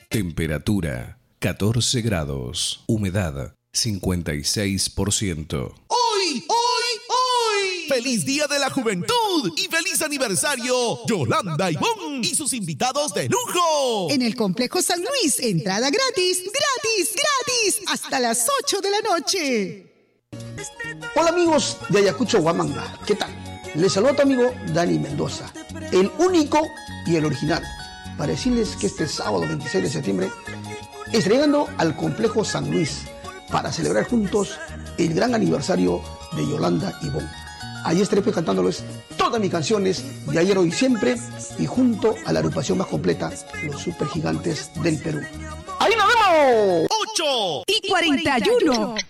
Temperatura 14 grados. Humedad 56%. ¡Hoy! ¡Feliz Día de la Juventud! ¡Y feliz aniversario! Yolanda Ibón y sus invitados de lujo. En el Complejo San Luis, entrada gratis, hasta las 8 de la noche. Hola amigos de Ayacucho, Huamanga. ¿Qué tal? Les saluda a tu amigo Dani Mendoza, el único y el original, para decirles que este sábado 26 de septiembre estaré llegando al Complejo San Luis para celebrar juntos el gran aniversario de Yolanda Ibón. Allí estaré cantándoles todas mis canciones de ayer, hoy y siempre, y junto a la agrupación más completa, los Supergigantes del Perú. ¡Ahí nos vemos! 8 y 41.